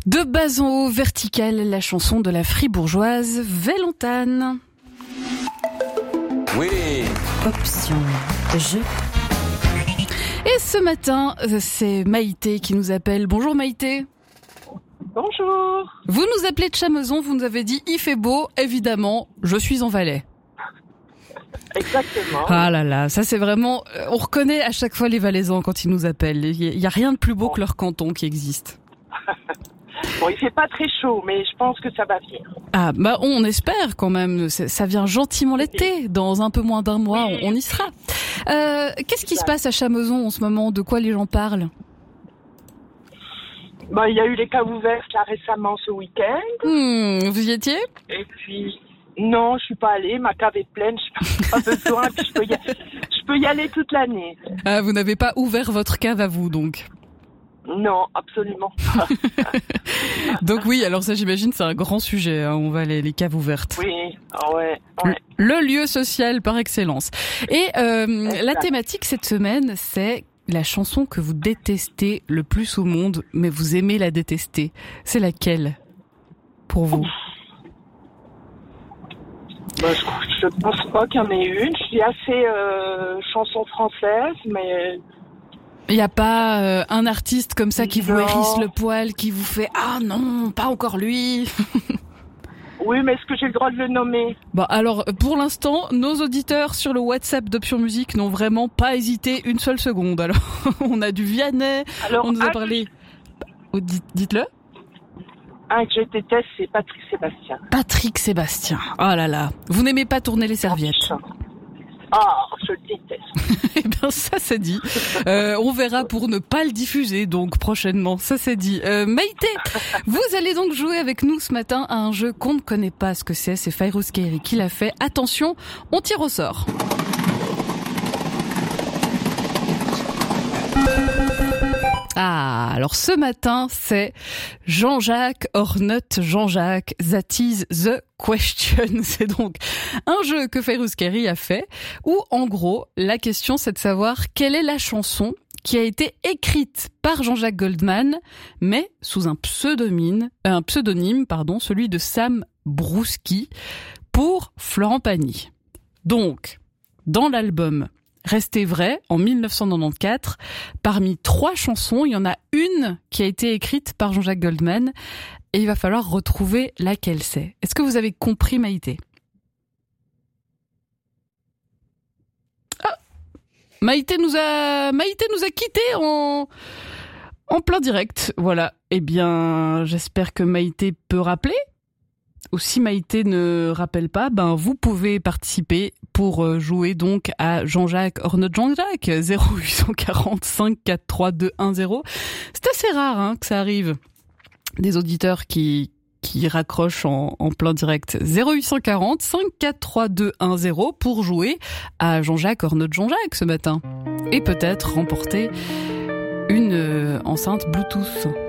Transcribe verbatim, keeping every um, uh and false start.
De bas en haut, vertical, la chanson de la fribourgeoise Vélentane. Oui. Option jeu. Et ce matin, c'est Maïté qui nous appelle. Bonjour Maïté. Bonjour. Vous nous appelez de Chameson, vous nous avez dit il fait beau, évidemment, je suis en Valais. Exactement. Ah là là, ça c'est vraiment... On reconnaît à chaque fois les Valaisans quand ils nous appellent. Il n'y a rien de plus beau que leur canton qui existe. Bon, il fait pas très chaud, mais je pense que ça va venir. Ah, bah on espère quand même. Ça vient gentiment l'été. Dans un peu moins d'un mois, on, on y sera. Euh, qu'est-ce qui se passe à Chameson en ce moment? De quoi les gens parlent? Bah, il y a eu les caves ouvertes là récemment ce week-end. Hmm, vous y étiez? Et puis, non, je suis pas allée. Ma cave est pleine. Je pas besoin. Puis je peux y aller, je peux y aller toute l'année. Ah, vous n'avez pas ouvert votre cave à vous donc? Non, absolument pas. Donc oui, alors ça j'imagine c'est un grand sujet, hein, on va les, les caves ouvertes. Oui, ouais, ouais. Le lieu social par excellence. Et euh, la thématique cette semaine, c'est la chanson que vous détestez le plus au monde, mais vous aimez la détester. C'est laquelle pour vous? Bah, je, je pense pas qu'il y en ait une. Je suis assez euh, chanson française, mais... Il n'y a pas euh, un artiste comme ça qui non. vous hérisse le poil, qui vous fait « Ah non, pas encore lui !» Oui, mais est-ce que j'ai le droit de le nommer? Bon, alors, pour l'instant, nos auditeurs sur le WhatsApp d'Option Musique n'ont vraiment pas hésité une seule seconde. Alors, on a du Vianney, alors, on nous a un parlé... Oh, dites, dites-le. Un que je déteste, c'est Patrick Sébastien. Patrick Sébastien. Oh là là. Vous n'aimez pas tourner les serviettes? Ah, je le déteste. Eh bien, ça c'est dit. Euh, on verra pour ne pas le diffuser, donc prochainement. Ça c'est dit. Euh, Maïté, vous allez donc jouer avec nous ce matin à un jeu qu'on ne connaît pas ce que c'est. C'est Fairouz Kairi qui l'a fait. Attention, on tire au sort. Ah, alors ce matin, c'est Jean-Jacques or not Jean-Jacques, that is the question. C'est donc un jeu que Fairouz Kairi a fait, où en gros, la question c'est de savoir quelle est la chanson qui a été écrite par Jean-Jacques Goldman, mais sous un pseudonyme, un pseudonyme, pardon, celui de Sam Brousky, pour Florent Pagny. Donc, dans l'album Restez vrai, en dix-neuf cent quatre-vingt-quatorze, parmi trois chansons, il y en a une qui a été écrite par Jean-Jacques Goldman, et il va falloir retrouver laquelle c'est. Est-ce que vous avez compris, Maïté? Ah, Maïté nous a, Maïté nous a quittés en, en plein direct. Voilà. Eh bien, j'espère que Maïté peut rappeler. Ou si Maïté ne rappelle pas, ben vous pouvez participer pour jouer donc à Jean-Jacques or not Jean-Jacques, zéro huit cent quarante, cinq quatre trois deux un zéro. C'est assez rare hein, que ça arrive. Des auditeurs qui qui raccrochent en, en plein direct. zéro huit cent quarante, cinq quatre trois deux un zéro pour jouer à Jean-Jacques or not Jean-Jacques ce matin. Et peut-être remporter une euh, enceinte Bluetooth.